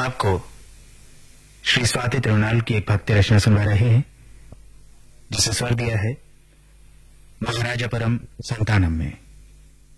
आपको श्री स्वाति तिरुनाल की एक भक्ति रचना सुनवा रहे हैं, जिसे स्वर दिया है महाराजा परम संतानम में।